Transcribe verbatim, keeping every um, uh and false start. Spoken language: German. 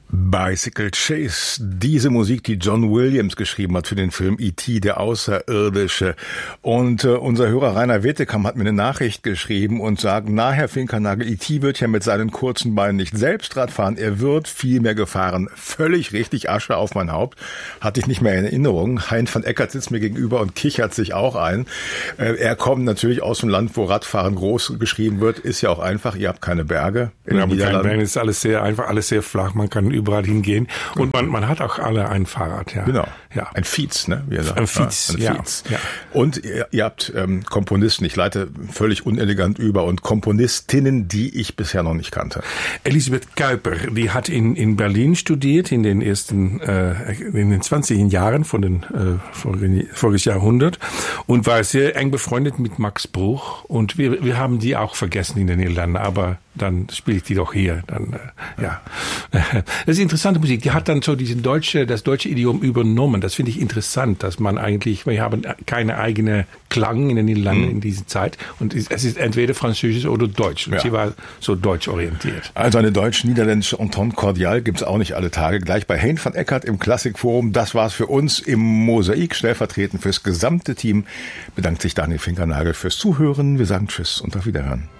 Bicycle Chase, diese Musik, die John Williams geschrieben hat für den Film E T, der Außerirdische. Und äh, unser Hörer Rainer Wettekam hat mir eine Nachricht geschrieben und sagt, na, Herr Finkernagel, E T wird ja mit seinen kurzen Beinen nicht selbst Rad fahren, er wird viel mehr gefahren. Völlig richtig, Asche auf mein Haupt. Hatte ich nicht mehr in Erinnerung. Hein van Eckert sitzt mir gegenüber und kichert sich auch ein. Äh, er kommt natürlich aus dem Land, wo Radfahren groß geschrieben wird. Ist ja auch einfach, ihr habt keine Berge in ja, den Niederlanden. Niederlanden. Keine Berge, ist alles sehr einfach, alles sehr flach, man kann überall hingehen. Und man, man hat auch alle ein Fahrrad, ja. Genau. Ja. Ein Fietz, ne? Wie er sagt. Ein Fietz, ja. Ein Fietz. Ja. Und ihr, ihr habt ähm, Komponisten, ich leite völlig unelegant über, und Komponistinnen, die ich bisher noch nicht kannte. Elisabeth Kuiper, die hat in, in Berlin studiert, in den ersten, äh, in den zwanziger Jahren von den, äh, vorigen, voriges Jahrhundert, und war sehr eng befreundet mit Max Bruch. Und wir, wir haben die auch vergessen in den Niederlanden, aber dann spiele ich die doch hier. Dann, äh, ja. Das ist interessante Musik. Die hat dann so diesen deutsche, das deutsche Idiom übernommen. Das finde ich interessant, dass man eigentlich, wir haben keine eigene Klang in den Niederlanden mhm. in dieser Zeit. Und es ist entweder Französisch oder Deutsch. Und ja. sie war so deutsch orientiert. Also eine deutsch-niederländische Entente cordiale gibt's auch nicht alle Tage. Gleich bei Hein van Eckert im Klassikforum. Das war's für uns im Mosaik. Stellvertretend fürs gesamte Team bedankt sich Daniel Finkernagel fürs Zuhören. Wir sagen Tschüss und auf Wiederhören.